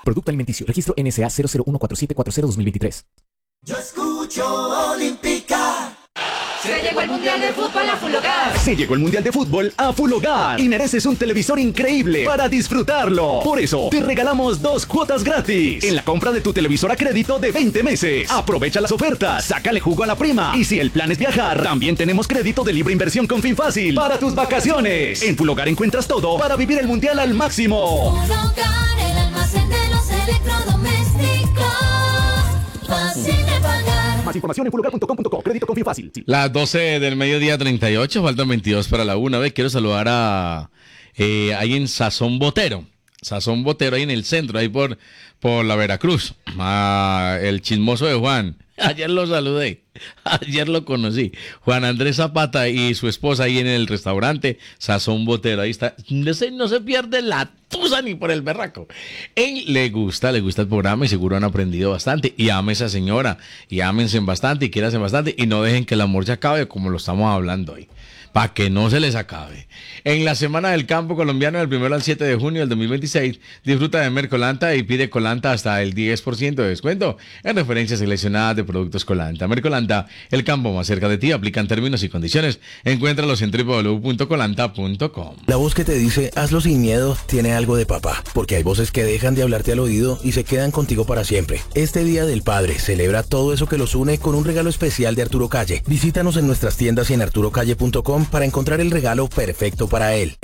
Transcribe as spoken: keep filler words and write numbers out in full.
Producto alimenticio. Registro N S A cero cero uno cuatro siete cuatro cero dos mil veintitrés. Yo escucho Olímpica. Se llegó el Mundial de Fútbol a Full Hogar. Se llegó el Mundial de Fútbol a Full Hogar y mereces un televisor increíble para disfrutarlo. Por eso, te regalamos dos cuotas gratis en la compra de tu televisor a crédito de veinte meses. Aprovecha las ofertas, sácale jugo a la prima. Y si el plan es viajar, también tenemos crédito de libre inversión con FinFácil para tus vacaciones. En Full Hogar encuentras todo para vivir el Mundial al máximo. Full Hogar, el almacén de los electrodomésticos. Fácil de pagar. Más información en full hogar punto com punto co. Crédito con FinFácil. Sí. Las doce del mediodía, treinta y ocho, faltan veintidós para la una. Ve, quiero saludar a eh, ahí en Sazón Botero. Sazón Botero, ahí en el centro, ahí por, por la Veracruz. Ah, el chismoso de Juan. Ayer lo saludé, ayer lo conocí. Juan Andrés Zapata y su esposa ahí en el restaurante Sazón Botero. Ahí está. No se, no se pierde la tusa ni por el berraco. Él le gusta, le gusta el programa y seguro han aprendido bastante. Y ame a esa señora, y ámense bastante y quiéranse bastante. Y no dejen que el amor se acabe como lo estamos hablando hoy. Para que no se les acabe. En la Semana del Campo Colombiano, del primero al siete de junio del dos mil veintiséis, disfruta de Mercolanta y pide Colanta hasta el diez por ciento de descuento en referencias seleccionadas de productos Colanta. Mercolanta, el campo más cerca de ti. Aplican términos y condiciones. Encuéntralos en doble u doble u doble u punto colanta punto com. La voz que te dice, hazlo sin miedo, tiene algo de papá. Porque hay voces que dejan de hablarte al oído y se quedan contigo para siempre. Este Día del Padre celebra todo eso que los une con un regalo especial de Arturo Calle. Visítanos en nuestras tiendas y en arturo calle punto com para encontrar el regalo perfecto para él.